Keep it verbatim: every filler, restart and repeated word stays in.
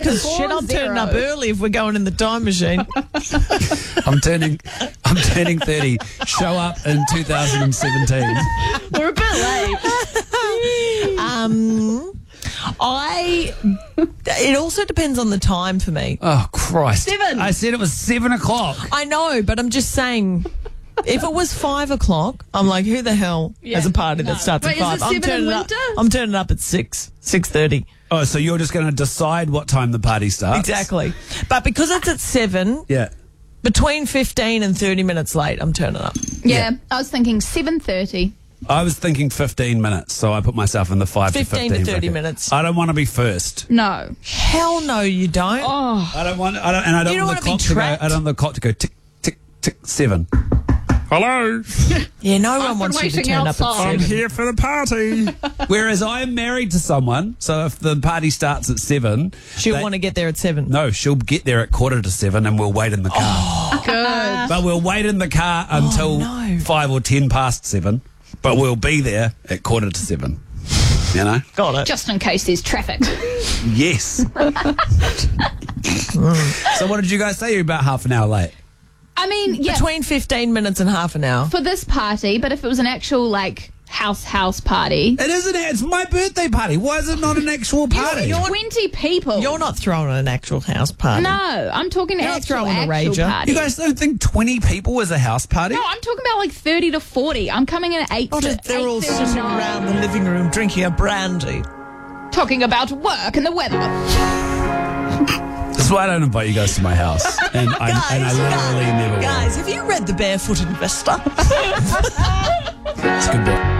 Because shit, I'm turning up early if we're going in the time machine. I'm turning, I'm turning thirty. Show up in two thousand seventeen. We're a bit late. um, I. It also depends on the time for me. Oh Christ! Seven. I said it was seven o'clock. I know, but I'm just saying. If it was five o'clock, I'm like, who the hell Yeah, has a party no. that starts Wait, at is five? it seven in turning up. winter? I'm turning up at six, six thirty. Oh, so you're just going to decide what time the party starts? Exactly. But because it's at seven, Yeah. between fifteen and thirty minutes late, I'm turning up. Yeah, Yeah. I was thinking seven thirty. I was thinking fifteen minutes, so I put myself in the five fifteen to to fifteen. thirty bracket. minutes. I don't want to be first. No. Hell no, you don't. Oh, I don't want. I don't, and I don't, You don't want the wanna be clock to go. trapped? I don't want the clock to go tick tick tick seven. Hello. Yeah, no one been wants you to waiting turn up outside. at seven. here for the party. Whereas I am married to someone, so if the party starts at seven, She'll they- want to get there at seven. No, she'll get there at quarter to seven, and we'll wait in the car. good. But we'll wait in the car until no. five or ten past seven. But we'll be there at quarter to seven. You know? Got it. Just in case there's traffic. Yes. So what did you guys say? You're about half an hour late. I mean, yeah, Between fifteen minutes and half an hour. for this party, but if it was an actual, like, house house party, It isn't. It's my birthday party. Why is it not an actual party? twenty people. You're not throwing an actual house party. No, I'm talking You're not actual, throwing a actual rager. party. You guys don't think twenty people is a house party? No, I'm talking about like thirty to forty. I'm coming in at eight. Not if they're all sitting around the living room drinking a brandy. talking about work and the weather. That's why I don't invite you guys to my house. And I, and I literally never will. Guys, have you read The Barefoot Investor? It's a good book.